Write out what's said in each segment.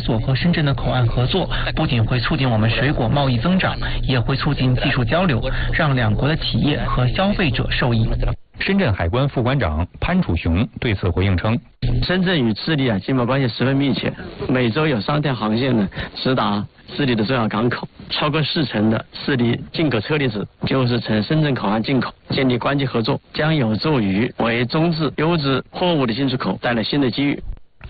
所和深圳的口岸合作，不仅会促进我们水果贸易增长，也会促进技术交流，让两国的企业和消费者受益。 深圳海关副关长潘楚雄对此回应称， 深圳与智利经贸关系十分密切，每周有3条航线呢直达智利的重要港口，超过40%的智利进口车厘子就是从深圳口岸进口。建立关系合作将有助于为中质优质货物的进出口带来新的机遇。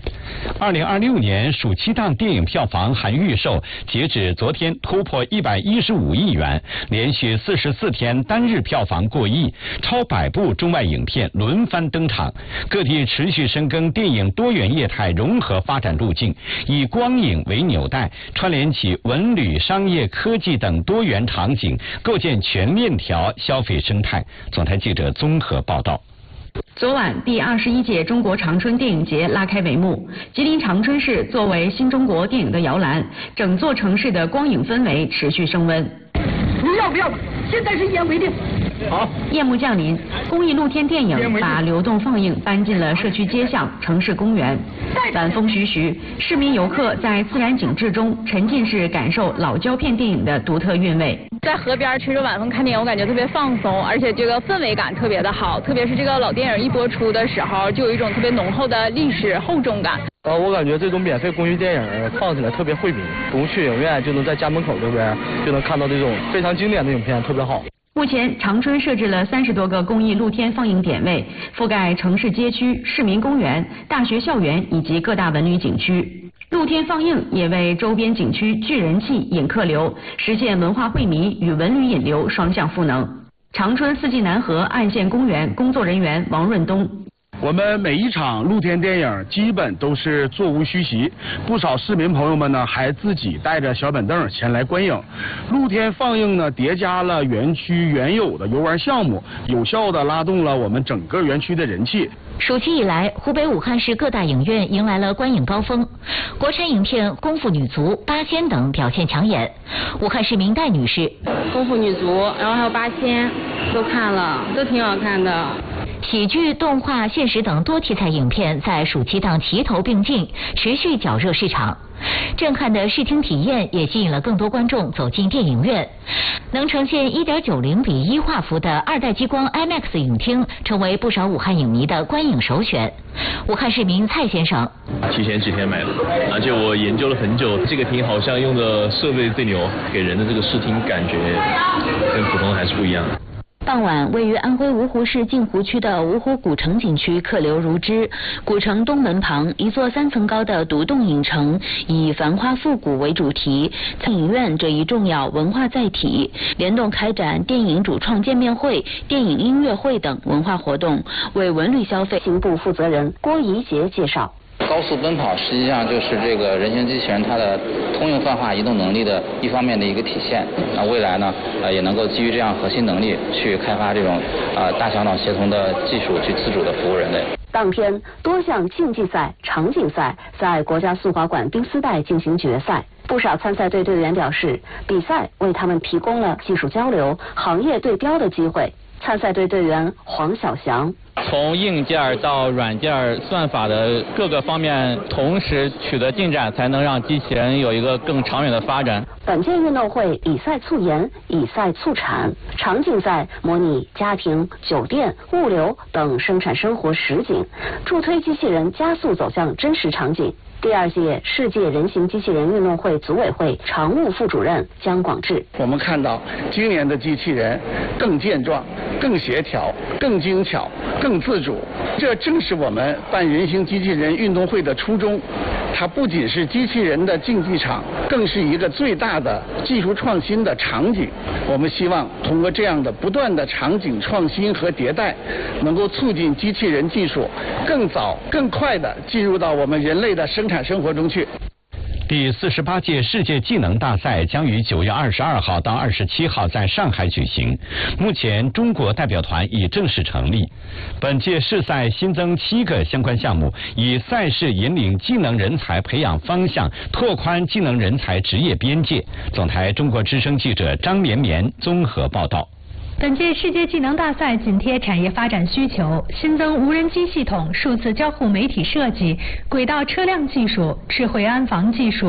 2026年暑期档电影票房含预售，截止昨天突破115亿元，连续44天单日票房过亿，超100部中外影片轮番登场。各地持续深耕电影多元业态融合发展路径，以光影为纽带，串联起文旅、商业、科技等多元场景，构建全链条消费生态。总台记者综合报道。 昨晚，第21届中国长春电影节拉开帷幕。吉林长春市作为新中国电影的摇篮，整座城市的光影氛围持续升温。 你要不要？现在是一言为定。 好。夜幕降临，公益露天电影把流动放映搬进了社区街巷、城市公园。晚风徐徐，市民游客在自然景致中沉浸式感受老胶片电影的独特韵味。 在河边吹着晚风看电影，我感觉特别放松，而且这个氛围感特别的好。特别是这个老电影一播出的时候，就有一种特别浓厚的历史厚重感。 我感觉这种免费公益电影放起来特别惠民，不用去影院就能在家门口对不对？就能看到这种非常经典的影片，特别好。 目前，长春设置了30多个公益露天放映点位，覆盖城市街区、市民公园、大学校园以及各大文旅景区。露天放映也为周边景区聚人气、引客流，实现文化惠民与文旅引流双向赋能。长春四季南河岸县公园工作人员王润东。 我们每一场露天电影基本都是座无虚席，不少市民朋友们呢还自己带着小板凳前来观影。露天放映呢叠加了园区原有的游玩项目，有效的拉动了我们整个园区的人气。 暑期以来，湖北武汉市各大影院迎来了观影高峰，国产影片《功夫女足》《八仙》等表现抢眼。武汉市民戴女士， 《功夫女足》，然后还有《八仙》，都看了，都挺好看的。 喜剧、动画、现实等多题材影片在暑期档齐头并进，持续绞热市场。震撼的视听体验也吸引了更多观众走进电影院。能呈现1.90:1画幅的2代激光 IMAX 影厅，成为不少武汉影迷的观影首选。武汉市民蔡先生， 提前几天买的，而且我研究了很久，这个厅好像用的设备最牛，给人的这个视听感觉跟普通还是不一样的。 傍晚，位于安徽芜湖市镜湖区的芜湖古城景区客流如织。古城东门旁，一座3层高的独栋影城，以繁花复古为主题，影院这一重要文化载体，联动开展电影主创见面会、电影音乐会等文化活动。为文旅消费行部负责人郭怡杰介绍。 高速奔跑实际上就是这个人形机器人它的通用泛化移动能力的一方面的一个体现。那未来呢，也能够基于这样核心能力去开发这种大小脑协同的技术，去自主的服务人类。 当天，多项竞技赛、场景赛在国家速滑馆第4代进行决赛。不少参赛队队员表示，比赛为他们提供了技术交流、行业对标的机会。参赛队队员黄小翔。 从硬件到软件算法的各个方面同时取得进展，才能让机器人有一个更长远的发展。 本届运动会以赛促研，以赛促产。场景赛模拟家庭、酒店、物流等生产生活实景，助推机器人加速走向真实场景。第2届世界人形机器人运动会组委会常务副主任姜广志， 我们看到今年的机器人更健壮、更协调、更精巧、更自主，这正是我们办人形机器人运动会的初衷。它不仅是机器人的竞技场，更是一个最大的技术创新的场景。我们希望通过这样的不断的场景创新和迭代，能够促进机器人技术更早、更快地进入到我们人类的生产生活中去。 第48届世界技能大赛将于9月22号到27号在上海举行。目前，中国代表团已正式成立。本届世赛新增7个相关项目，以赛事引领技能人才培养方向，拓宽技能人才职业边界。总台中国之声记者张绵绵综合报道。 本届世界技能大赛紧贴产业发展需求，新增无人机系统、数字交互媒体设计、轨道车辆技术、智慧安防技术。